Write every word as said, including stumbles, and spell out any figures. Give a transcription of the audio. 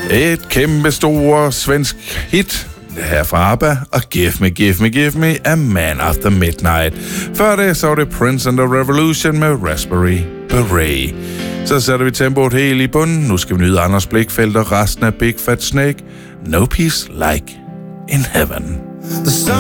Et kæmpe store svensk hit her fra ABBA, og Give Me, Give Me, Give Me, A Man After Midnight. Før det, så var det Prince and the Revolution med Raspberry Beret. Så sætter vi tempoet helt i bunden. Nu skal vi nyde Anders Blichfeldt og resten af Big Fat Snake. No Peace Like in Heaven.